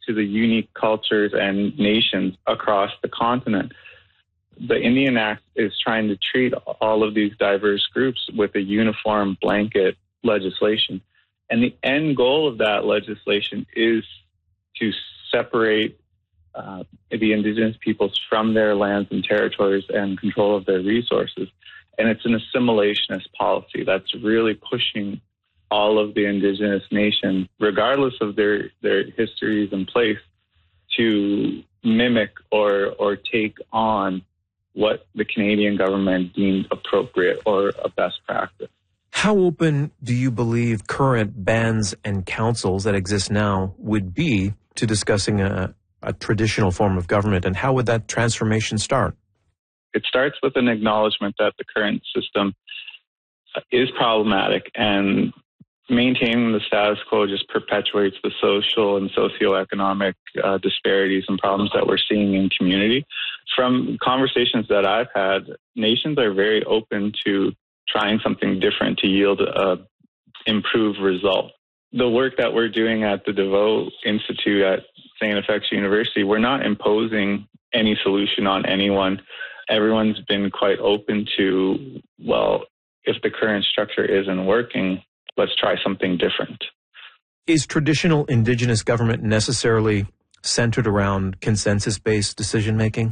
to the unique cultures and nations across the continent. The Indian Act is trying to treat all of these diverse groups with a uniform blanket legislation. And the end goal of that legislation is to separate the indigenous peoples from their lands and territories and control of their resources. And it's an assimilationist policy that's really pushing all of the indigenous nations, regardless of their histories and place, to mimic or take on what the Canadian government deemed appropriate or a best practice. How open do you believe current bands and councils that exist now would be to discussing a traditional form of government, and how would that transformation start? It starts with an acknowledgement that the current system is problematic, and maintaining the status quo just perpetuates the social and socioeconomic disparities and problems that we're seeing in community. From conversations that I've had, nations are very open to trying something different to yield a improved result. The work that we're doing at the DeVoe Institute at St. FX University, we're not imposing any solution on anyone. Everyone's been quite open to, well, if the current structure isn't working, let's try something different. Is traditional Indigenous government necessarily centered around consensus-based decision-making?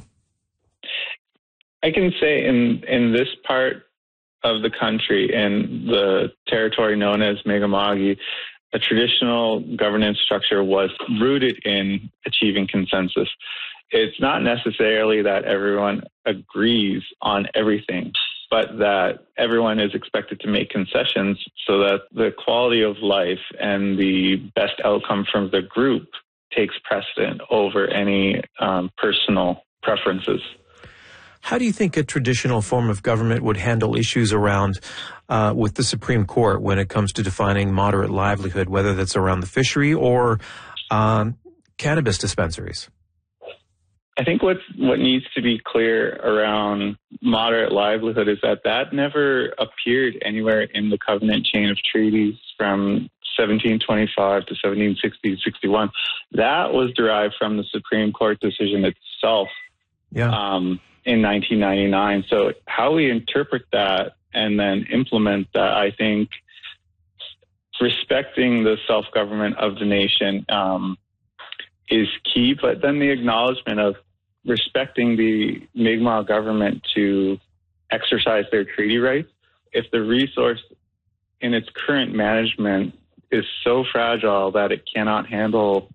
I can say in this part of the country, in the territory known as Mi'kmaq, a traditional governance structure was rooted in achieving consensus. It's not necessarily that everyone agrees on everything, but that everyone is expected to make concessions so that the quality of life and the best outcome from the group takes precedent over any personal preferences. How do you think a traditional form of government would handle issues around with the Supreme Court when it comes to defining moderate livelihood, whether that's around the fishery or cannabis dispensaries? I think what needs to be clear around moderate livelihood is that never appeared anywhere in the covenant chain of treaties from 1725 to 1760-61. That was derived from the Supreme Court decision itself. In 1999. So how we interpret that and then implement that, I think respecting the self-government of the nation is key, but then the acknowledgement of respecting the Mi'kmaq government to exercise their treaty rights. If the resource in its current management is so fragile that it cannot handle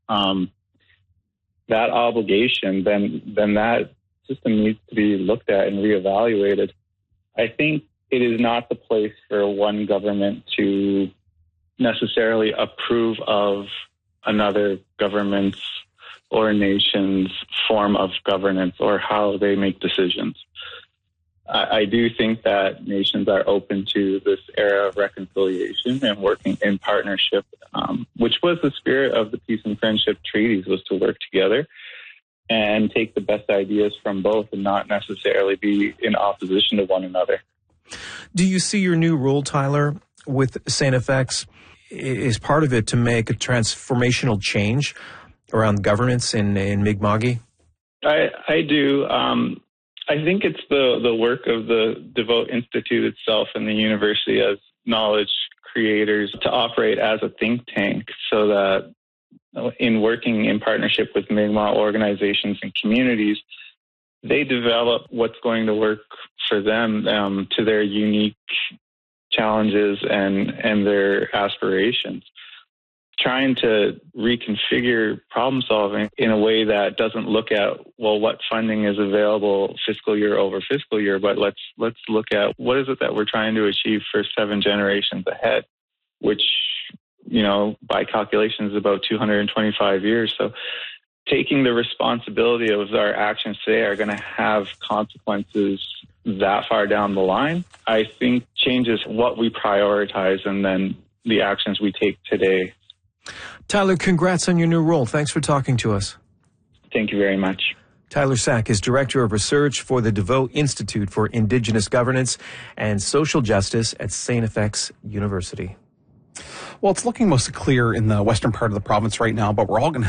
that obligation, then that system needs to be looked at and reevaluated. I think it is not the place for one government to necessarily approve of another government's or nation's form of governance or how they make decisions. I do think that nations are open to this era of reconciliation and working in partnership, which was the spirit of the Peace and Friendship Treaties, was to work together and take the best ideas from both and not necessarily be in opposition to one another. Do you see your new role, Tyler, with St. FX, is part of it to make a transformational change around governance in Mi'kmaq? I do. I think it's the work of the DeVoe Institute itself and the university as knowledge creators to operate as a think tank so that in working in partnership with Mi'kmaq organizations and communities, they develop what's going to work for them to their unique challenges and their aspirations. Trying to reconfigure problem solving in a way that doesn't look at, well, what funding is available fiscal year over fiscal year, but let's look at what is it that we're trying to achieve for 7 generations ahead, which, you know, by calculation is about 225 years. So taking the responsibility of our actions today are going to have consequences that far down the line, I think changes what we prioritize and then the actions we take today. Tyler, congrats on your new role. Thanks for talking to us. Thank you very much. Tyler Sack is Director of Research for the DeVoe Institute for Indigenous Governance and Social Justice at St. FX University. Well, it's looking mostly clear in the western part of the province right now, but we're all going to